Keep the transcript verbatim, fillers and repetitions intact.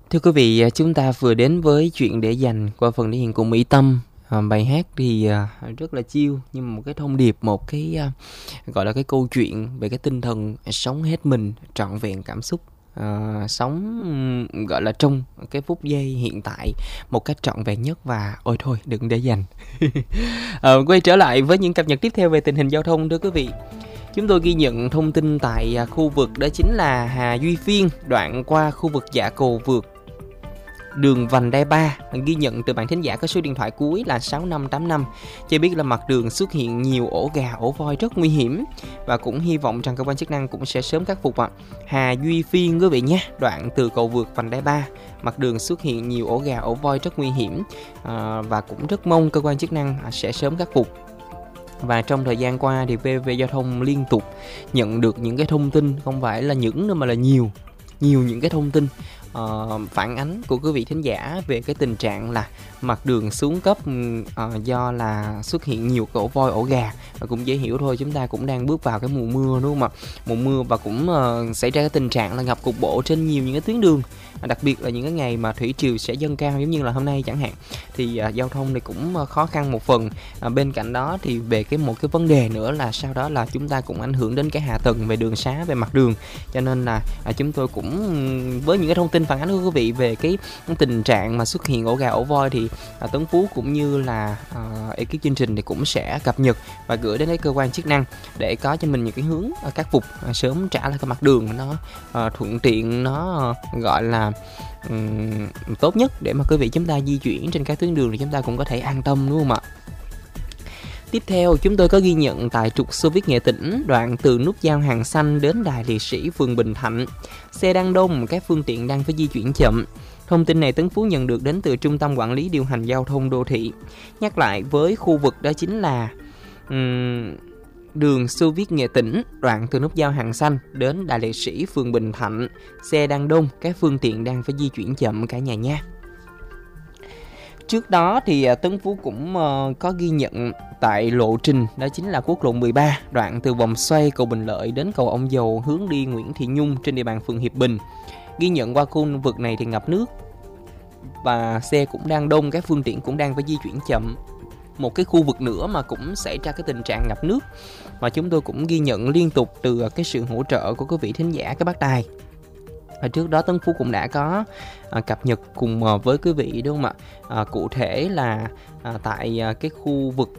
Thưa quý vị, chúng ta vừa đến với chuyện để dành qua phần thể hiện của Mỹ Tâm. À, bài hát thì à, rất là chill, nhưng mà một cái thông điệp, một cái à, gọi là cái câu chuyện về cái tinh thần sống hết mình, trọn vẹn cảm xúc. À, sống ừm, gọi là trong cái phút giây hiện tại một cách trọn vẹn nhất, và ôi thôi đừng để dành. à, quay trở lại với những cập nhật tiếp theo về tình hình giao thông, thưa quý vị. Chúng tôi ghi nhận thông tin tại à, khu vực đó chính là Hà Duy Phiên, đoạn qua khu vực Dạ Cầu Vượt đường vành đai ba. Ghi nhận từ bạn thính giả có số điện thoại cuối là sáu năm tám năm, cho biết là mặt đường xuất hiện nhiều ổ gà ổ voi rất nguy hiểm, và cũng hy vọng rằng cơ quan chức năng cũng sẽ sớm khắc phục ạ. Hà Duy Phiên quý vị nhé, đoạn từ cầu vượt vành đai ba, mặt đường xuất hiện nhiều ổ gà ổ voi rất nguy hiểm, à, và cũng rất mong cơ quan chức năng sẽ sớm khắc phục. Và trong thời gian qua thì vê vê Giao thông liên tục nhận được những cái thông tin, không phải là những nữa mà là nhiều nhiều những cái thông tin uh, phản ánh của quý vị thính giả về cái tình trạng là mặt đường xuống cấp uh, do là xuất hiện nhiều ổ voi ổ gà. Và cũng dễ hiểu thôi, chúng ta cũng đang bước vào cái mùa mưa đúng không ạ? Mùa mưa và cũng uh, xảy ra cái tình trạng là ngập cục bộ trên nhiều những cái tuyến đường, uh, đặc biệt là những cái ngày mà thủy triều sẽ dâng cao giống như là hôm nay chẳng hạn, thì uh, giao thông thì cũng uh, khó khăn một phần. Uh, bên cạnh đó thì về cái một cái vấn đề nữa là sau đó là chúng ta cũng ảnh hưởng đến cái hạ tầng về đường xá, về mặt đường, cho nên là uh, chúng tôi cũng với những cái thông tin phản ánh của quý vị về cái tình trạng mà xuất hiện ổ gà ổ voi thì à, Tấn Phú cũng như là à, ekip chương trình thì cũng sẽ cập nhật và gửi đến cái cơ quan chức năng để có cho mình những cái hướng à, khắc phục à, sớm trả lại cái mặt đường nó à, thuận tiện, nó à, gọi là um, tốt nhất để mà quý vị chúng ta di chuyển trên các tuyến đường thì chúng ta cũng có thể an tâm, đúng không ạ? Tiếp theo, chúng tôi có ghi nhận tại trục Xô Viết Nghệ Tĩnh, đoạn từ nút giao Hàng Xanh đến đài liệt sĩ phường Bình Thạnh. Xe đang đông, các phương tiện đang phải di chuyển chậm. Thông tin này Tấn Phú nhận được đến từ Trung tâm Quản lý Điều hành Giao thông Đô thị. Nhắc lại với khu vực đó chính là um, đường Xô Viết Nghệ Tĩnh, đoạn từ nút giao Hàng Xanh đến đài liệt sĩ phường Bình Thạnh. Xe đang đông, các phương tiện đang phải di chuyển chậm cả nhà nha. Trước đó thì Tấn Phú cũng uh, có ghi nhận tại lộ trình đó chính là quốc lộ mười ba, đoạn từ vòng xoay cầu Bình Lợi đến cầu Ông Dầu hướng đi Nguyễn Thị Nhung trên địa bàn phường Hiệp Bình. Ghi nhận qua khu vực này thì ngập nước và xe cũng đang đông, các phương tiện cũng đang phải di chuyển chậm. Một cái khu vực nữa mà cũng xảy ra cái tình trạng ngập nước mà chúng tôi cũng ghi nhận liên tục từ cái sự hỗ trợ của quý vị thính giả các bác đài. Và trước đó Tấn Phú cũng đã có à, cập nhật cùng à, với quý vị đúng không ạ? À, cụ thể là à, tại à, cái khu vực